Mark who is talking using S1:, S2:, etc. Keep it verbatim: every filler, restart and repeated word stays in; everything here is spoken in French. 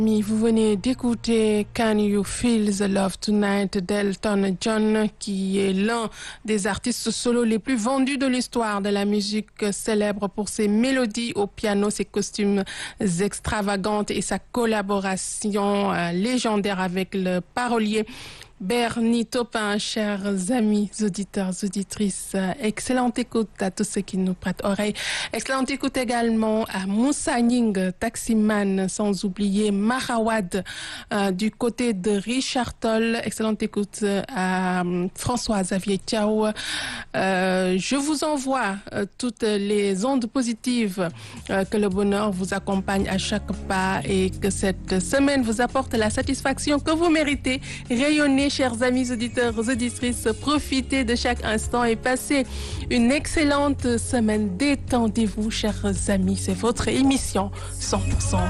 S1: Vous venez d'écouter Can You Feel the Love Tonight d'Elton John, qui est l'un des artistes solo les plus vendus de l'histoire de la musique, célèbre pour ses mélodies au piano, ses costumes extravagantes et sa collaboration euh, légendaire avec le parolier Bernie Taupin. Chers amis, auditeurs, auditrices, excellente écoute à tous ceux qui nous prêtent oreille. Excellente écoute également à Moussa Ning, taximan, sans oublier Marawad euh, du côté de Richard Toll. Excellente écoute à euh, François Xavier Thiaw. Euh, je vous envoie euh, toutes les ondes positives, euh, que le bonheur vous accompagne à chaque pas et que cette semaine vous apporte la satisfaction que vous méritez. Rayonnez, chers amis auditeurs, auditrices, profitez de chaque instant et passez une excellente semaine. Détendez-vous, chers amis. C'est votre émission cent pour cent